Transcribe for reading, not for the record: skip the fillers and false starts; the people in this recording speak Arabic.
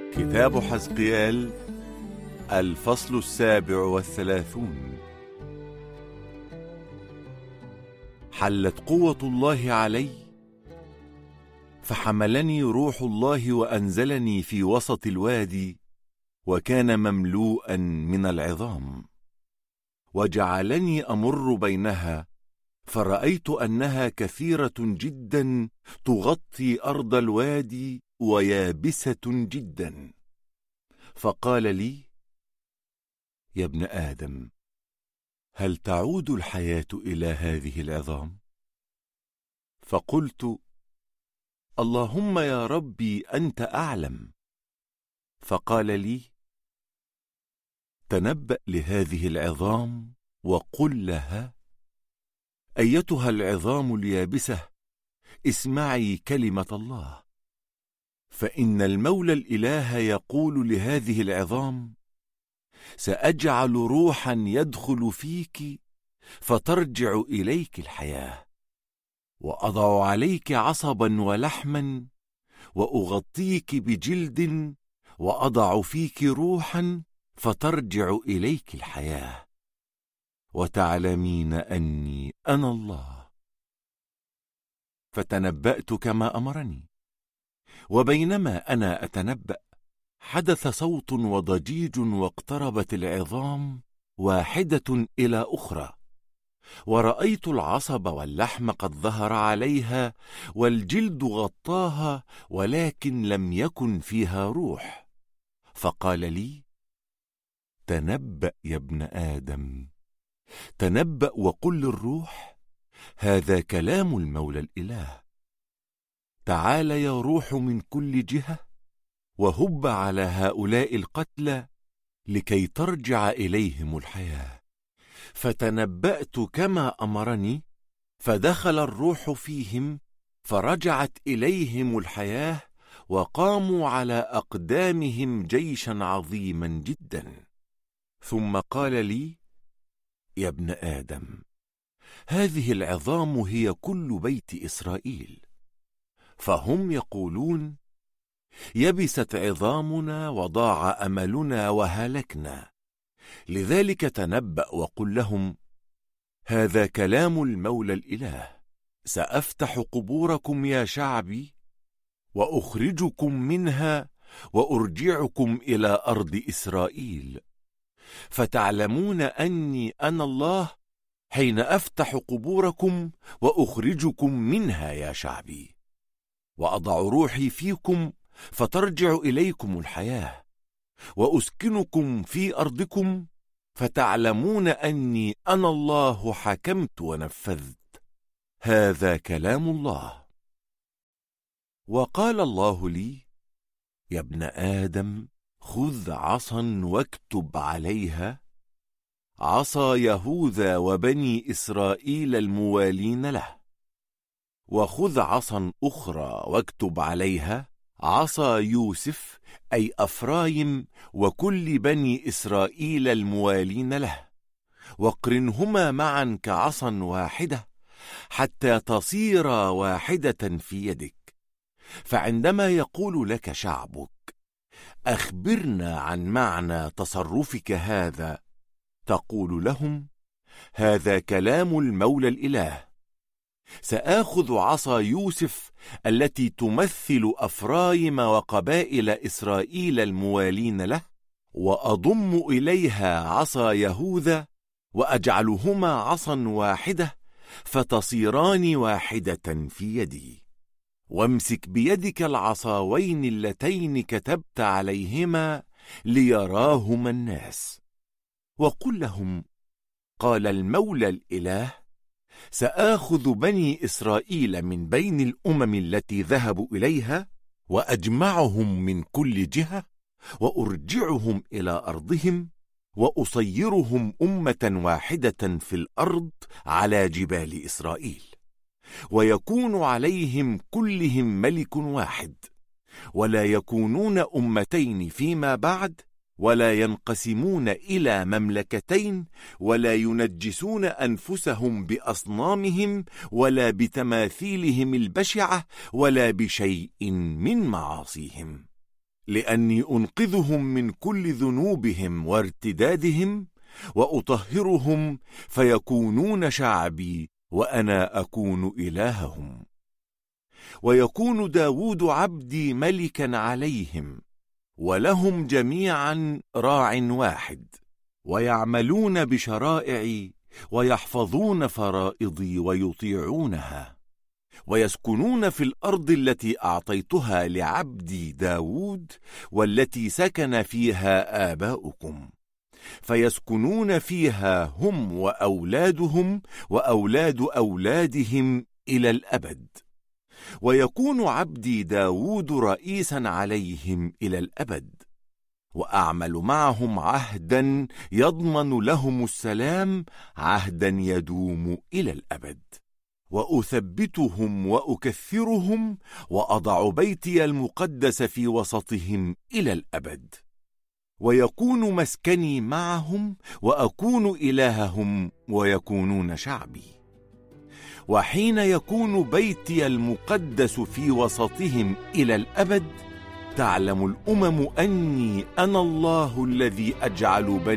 كتاب حزقيال الفصل 37. حلت قوة الله علي، فحملني روح الله وأنزلني في وسط الوادي، وكان مملوءا من العظام، وجعلني أمر بينها، فرأيت أنها كثيرة جدا تغطي أرض الوادي ويابسة جدا. فقال لي: يا ابن آدم، هل تعود الحياة إلى هذه العظام؟ فقلت: اللهم يا ربي أنت أعلم. فقال لي: تنبأ لهذه العظام وقل لها: أيتها العظام اليابسة، اسمعي كلمة الله، فإن المولى الإله يقول لهذه العظام: سأجعل روحا يدخل فيك فترجع إليك الحياة، وأضع عليك عصبا ولحما، وأغطيك بجلد، وأضع فيك روحا فترجع إليك الحياة، وتعلمين أني أنا الله. فتنبأت كما أمرني، وبينما أنا أتنبأ حدث صوت وضجيج، واقتربت العظام واحدة إلى أخرى، ورأيت العصب واللحم قد ظهر عليها، والجلد غطاها، ولكن لم يكن فيها روح. فقال لي: تنبأ يا ابن آدم، تنبأ وقل للروح: هذا كلام المولى الإله. تعال يا روح من كل جهة، وهب على هؤلاء القتلى لكي ترجع إليهم الحياة. فتنبأت كما أمرني، فدخل الروح فيهم، فرجعت إليهم الحياة، وقاموا على أقدامهم جيشا عظيما جدا. ثم قال لي: يا ابن آدم، هذه العظام هي كل بيت إسرائيل، فهم يقولون: يبست عظامنا وضاع أملنا وهلكنا. لذلك تنبأ وقل لهم: هذا كلام المولى الإله. سأفتح قبوركم يا شعبي، وأخرجكم منها، وأرجعكم إلى أرض إسرائيل، فتعلمون أني أنا الله حين أفتح قبوركم وأخرجكم منها يا شعبي، وأضع روحي فيكم فترجع إليكم الحياة، وأسكنكم في أرضكم، فتعلمون أني أنا الله حكمت ونفذت. هذا كلام الله. وقال الله لي: يا ابن آدم، خذ عصا واكتب عليها: عصا يهوذا وبني إسرائيل الموالين له. وخذ عصا أخرى واكتب عليها: عصا يوسف، أي أفرايم، وكل بني إسرائيل الموالين له، واقرنهما معا كعصا واحدة، حتى تصيرا واحدة في يدك. فعندما يقول لك شعبك: أخبرنا عن معنى تصرفك هذا، تقول لهم: هذا كلام المولى الإله. سآخذ عصا يوسف التي تمثل أفرايم وقبائل إسرائيل الموالين له، وأضم إليها عصا يهوذا، وأجعلهما عصا واحدة، فتصيران واحدة في يدي. وامسك بيدك العصاوين اللتين كتبت عليهما، ليراهما الناس، وقل لهم: قال المولى الإله: سآخذ بني إسرائيل من بين الأمم التي ذهبوا إليها، وأجمعهم من كل جهة، وأرجعهم إلى أرضهم، وأصيرهم أمة واحدة في الأرض على جبال إسرائيل، ويكون عليهم كلهم ملك واحد، ولا يكونون أمتين فيما بعد، ولا ينقسمون إلى مملكتين، ولا ينجسون أنفسهم بأصنامهم، ولا بتماثيلهم البشعة، ولا بشيء من معاصيهم. لأني أنقذهم من كل ذنوبهم وارتدادهم، وأطهرهم فيكونون شعبي، وأنا أكون إلههم. ويكون داود عبدي ملكا عليهم، ولهم جميعا راع واحد، ويعملون بشرائعي، ويحفظون فرائضي ويطيعونها، ويسكنون في الأرض التي أعطيتها لعبدي داود، والتي سكن فيها آباؤكم، فيسكنون فيها هم وأولادهم وأولاد أولادهم إلى الأبد. ويكون عبدي داود رئيسا عليهم إلى الأبد، وأعمل معهم عهدا يضمن لهم السلام، عهدا يدوم إلى الأبد. وأثبتهم وأكثرهم، وأضع بيتي المقدس في وسطهم إلى الأبد. ويكون مسكني معهم، وأكون إلههم، ويكونون شعبي. وحين يكون بيتي المقدس في وسطهم إلى الأبد، تعلم الأمم أني أنا الله الذي أجعل بني